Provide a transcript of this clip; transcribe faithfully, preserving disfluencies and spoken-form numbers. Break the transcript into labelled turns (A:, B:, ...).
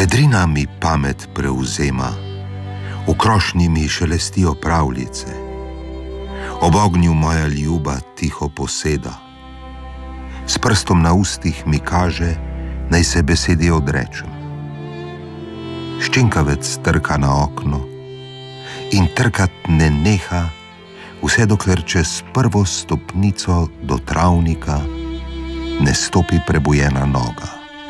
A: Vedrina mi pamet prevzema, v krošnji mi šelestijo pravljice, ob ognju moja ljuba tiho poseda, s prstom na ustih mi kaže, naj se besedi odrečem. Ščinkavec trka na okno in trkat ne neha, vse dokler čez prvo stopnico do travnika ne stopi prebujena noga.